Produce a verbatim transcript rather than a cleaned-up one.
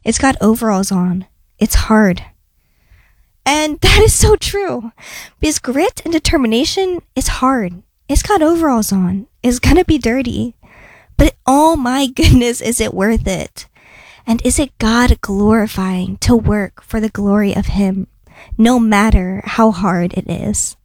It's got overalls on. It's hard. And that is so true. Because grit and determination is hard. It's got overalls on. It's gonna be dirty. But oh my goodness, is it worth it? And is it God glorifying to work for the glory of Him, no matter how hard it is?